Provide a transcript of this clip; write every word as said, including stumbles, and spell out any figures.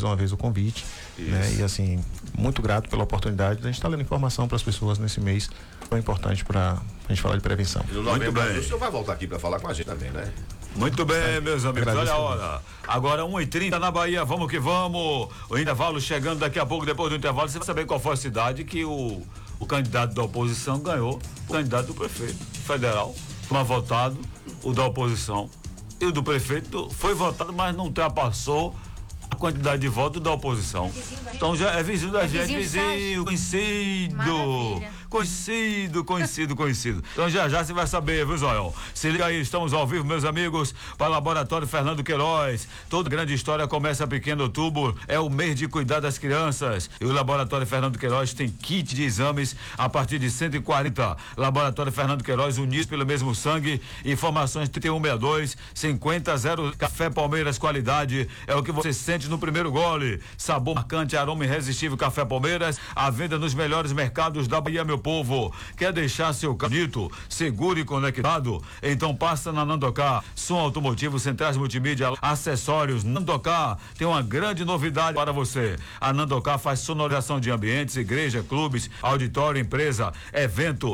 uma vez o convite, né? E assim, muito grato pela oportunidade de a gente estar dando informação para as pessoas nesse mês tão importante para a gente falar de prevenção. Muito bem. O senhor vai voltar aqui para falar com a gente também, né? Muito bem, meus amigos, olha a hora. Agora uma e trinta na Bahia, vamos que vamos. O intervalo chegando daqui a pouco, depois do intervalo, você vai saber qual foi a cidade que o, o candidato da oposição ganhou, o candidato do prefeito federal. Foi votado, o da oposição. E o do prefeito foi votado, mas não ultrapassou a quantidade de votos da oposição. É então já é vizinho da é gente, vizinho, conhecido. Maravilha. Conhecido, conhecido, conhecido. Então já já você vai saber, viu, Zoel? Se liga aí, estamos ao vivo, meus amigos, para o Laboratório Fernando Queiroz. Toda grande história começa pequeno outubro, é o mês de cuidar das crianças. E o Laboratório Fernando Queiroz tem kit de exames a partir de cento e quarenta. Laboratório Fernando Queiroz, unidos pelo mesmo sangue. Informações trinta e um sessenta e dois, cinquenta zero. Café Palmeiras, qualidade é o que você sente no primeiro gole. Sabor marcante, aroma irresistível, Café Palmeiras. A venda nos melhores mercados da Bahia, meu povo. Quer deixar seu carro bonito, seguro e conectado? Então passa na Nandocar. Som automotivo, centrais multimídia, acessórios. Nandocar tem uma grande novidade para você. A Nandocar faz sonorização de ambientes, igreja, clubes, auditório, empresa, evento.